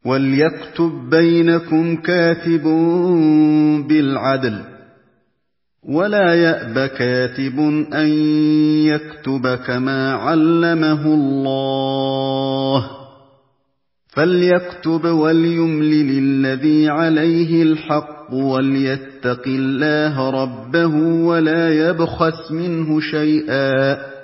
وَلْيَكْتُب بَّيْنَكُمْ كَاتِبٌ بِالْعَدْلِ ۖ وَلَا يَأْبَ كَاتِبٌ أَن يَكْتُبَ كَمَا عَلَّمَهُ اللَّهُ ۚ فَلْيَكْتُبْ وَلْيُمْلِلِ الَّذِي عَلَيْهِ الْحَقُّ وَلْيَتَّقِ اللَّهَ رَبَّهُ وَلَا يَبْخَسْ مِنْهُ شَيْئًا